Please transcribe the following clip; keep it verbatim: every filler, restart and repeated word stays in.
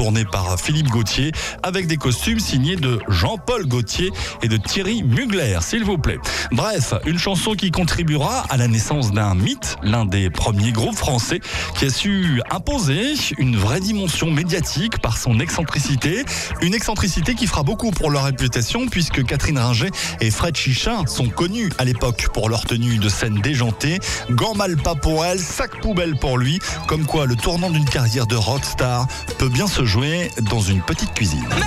tournée par Philippe Gauthier avec des costumes signés de Jean-Paul Gaultier et de Thierry Mugler, s'il vous plaît. Bref, une chanson qui contribuera à la naissance d'un mythe, l'un des premiers groupes français qui a su imposer une vraie dimension médiatique par son excentricité. Une excentricité qui fera beaucoup pour leur réputation puisque Catherine Ringer et Fred Chichin sont connus à l'époque pour leur tenue de scène déjantée. Gants mal pas pour elle, sac poubelle pour lui. Comme quoi le tournant d'une carrière de rockstar peut bien se jouer dans une petite cuisine.